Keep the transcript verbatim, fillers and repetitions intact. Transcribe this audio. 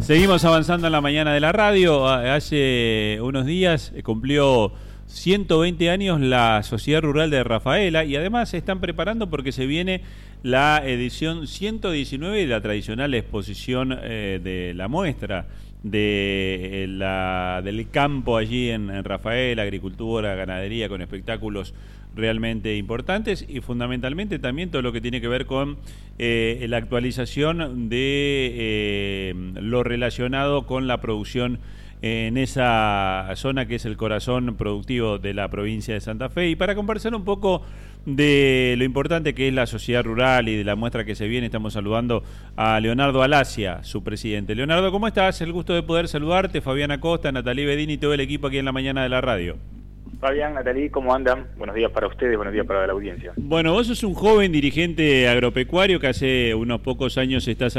Seguimos avanzando en la mañana de la radio. Hace unos días cumplió ciento veinte años la Sociedad Rural de Rafaela y además se están preparando porque se viene la edición ciento diecinueve de la tradicional exposición eh, de la muestra de la, del campo allí en, en Rafaela, agricultura, ganadería, con espectáculos realmente importantes y fundamentalmente también todo lo que tiene que ver con eh, la actualización de eh, lo relacionado con la producción en esa zona que es el corazón productivo de la provincia de Santa Fe. Y para conversar un poco de lo importante que es la sociedad rural y de la muestra que se viene, estamos saludando a Leonardo Alacia, su presidente. Leonardo, ¿cómo estás? El gusto de poder saludarte. Fabián Acosta, Natalí Bedini y todo el equipo aquí en la mañana de la radio. Fabián, Natalí, ¿cómo andan? Buenos días para ustedes, buenos días para la audiencia. Bueno, vos sos un joven dirigente agropecuario que hace unos pocos años estás